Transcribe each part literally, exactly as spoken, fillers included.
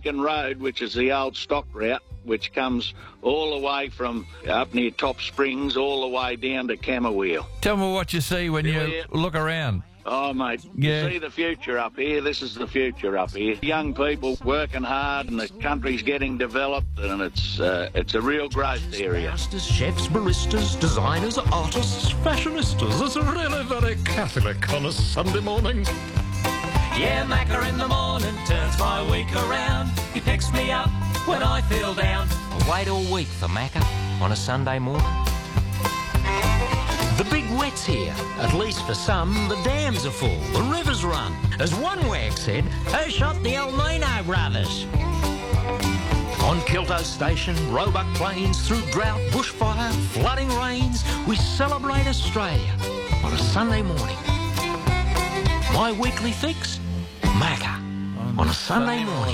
Beacon Road, which is the old stock route, which comes all the way from up near Top Springs all the way down to Camberwell. Tell me what you see when you Yeah. look around. Oh, mate, Yeah. you see the future up here. This is the future up here. Young people working hard and the country's getting developed, and it's uh, it's a real growth area. Masters, chefs, baristas, designers, artists, fashionistas. It's really very Catholic on a Sunday morning. Yeah, Macca in the morning turns my week around. He picks me up when I feel down. I wait all week for Macca on a Sunday morning. The big wet's here. At least for some, the dams are full, the rivers run. As one wag said, who shot the El Nino brothers? On Kilto Station, Roebuck Plains, through drought, bushfire, flooding rains, we celebrate Australia on a Sunday morning. My weekly fix, Macca, on a Sunday morning.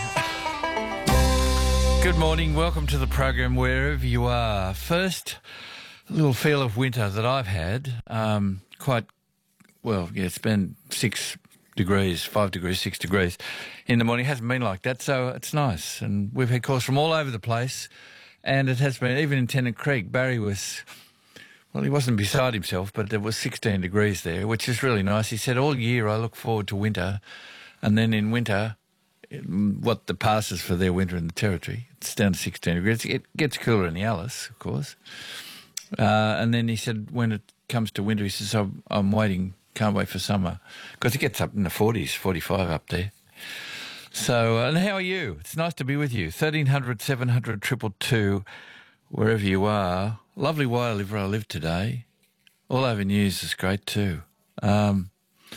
Good morning. Welcome to the program wherever you are. First, a little feel of winter that I've had. Um, quite, well, yeah, it's been six degrees, five degrees, six degrees in the morning. It hasn't been like that, so it's nice. And we've had calls from all over the place, and it has been, even in Tennant Creek, Barry was... Well, he wasn't beside himself, but there was sixteen degrees there, which is really nice. He said, all year I look forward to winter, and then in winter, what the passes for their winter in the Territory, it's down to sixteen degrees. It gets cooler in the Alice, of course. Uh, and then he said, when it comes to winter, he says, I'm, I'm waiting, can't wait for summer, because it gets up in the forties, forty-five up there. So, uh, and how are you? It's nice to be with you. thirteen hundred, seven hundred, two two two, wherever you are. Lovely where I live where I live today. All over news is great too. Um,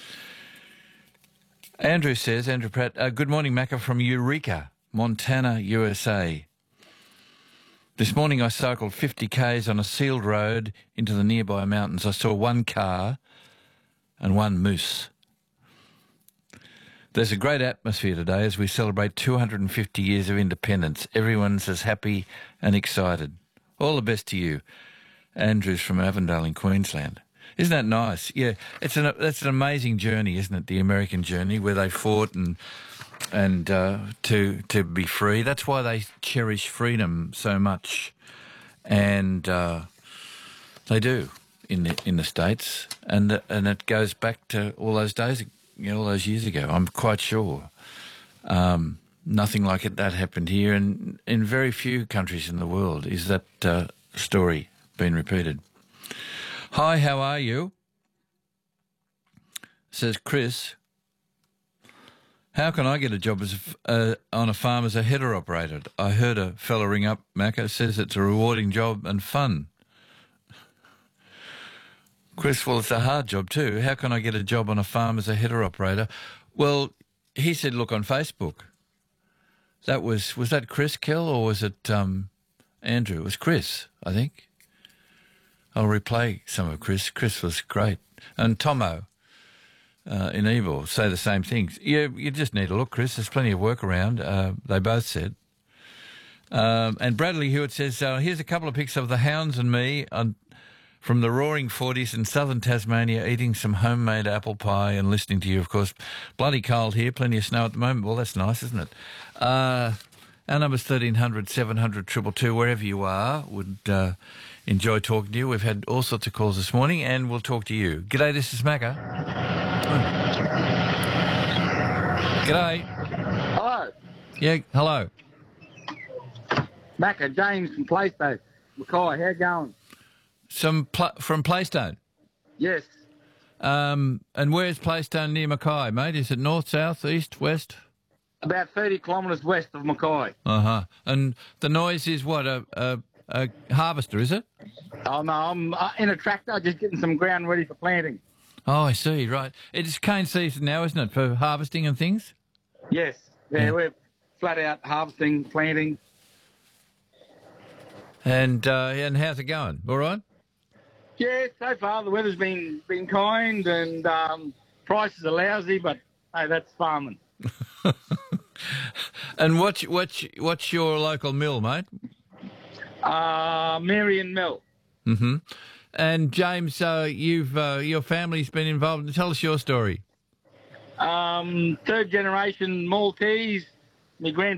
Andrew says, Andrew Pratt, uh, good morning, Macca from Eureka, Montana, U S A. This morning I cycled fifty kays on a sealed road into the nearby mountains. I saw one car and one moose. There's a great atmosphere today as we celebrate two hundred fifty years of independence. Everyone's as happy and excited. All the best to you. Andrew's from Avondale in Queensland. Isn't that nice? Yeah, it's an that's an amazing journey, isn't it? The American journey, where they fought and and uh, to to be free. That's why they cherish freedom so much, and uh, they do in the in the States. And and it goes back to all those days, you know, all those years ago. I'm quite sure. Um, Nothing like it that happened here, and in very few countries in the world is that uh, story been repeated. Hi, how are you? Says Chris. How can I get a job as a f uh, on a farm as a header operator? I heard a fella ring up, Macca, says it's a rewarding job and fun. Chris, well, it's a hard job too. How can I get a job on a farm as a header operator? Well, he said, look on Facebook. That was, was that Chris Kell or was it um, Andrew? It was Chris, I think. I'll replay some of Chris. Chris was great. And Tomo uh, in Ebor say the same things. You, you just need to look, Chris. There's plenty of work around, uh, they both said. Um, and Bradley Hewitt says, uh, here's a couple of pics of the hounds and me on, from the roaring forties in southern Tasmania, eating some homemade apple pie and listening to you, of course. Bloody cold here, plenty of snow at the moment. Well, that's nice, isn't it? Uh, our number's thirteen hundred, seven hundred, two two two, wherever you are. Would uh, enjoy talking to you. We've had all sorts of calls this morning, and we'll talk to you. G'day, this is Macca. G'day. Hello. Yeah, hello. Macca, James from Playstone. Mackay, how you going? Some pl from Playstone. Yes. Um, and where's Playstone near Mackay, mate? Is it north, south, east, west? About thirty kilometres west of Mackay. Uh-huh. And the noise is what, a, a, a harvester, is it? Oh, no, I'm uh, in a tractor just getting some ground ready for planting. Oh, I see, right. It's cane season now, isn't it, for harvesting and things? Yes. Yeah, Yeah. we're flat out harvesting, planting. And uh, and how's it going? All right? Yeah, so far the weather's been been kind and um, prices are lousy, but hey, that's farming. And what's, what's, what's your local mill, mate? Uh, Marion Mill. Mm-hmm. And James, uh, you've uh, your family's been involved. Tell us your story. Um, third generation Maltese. My grand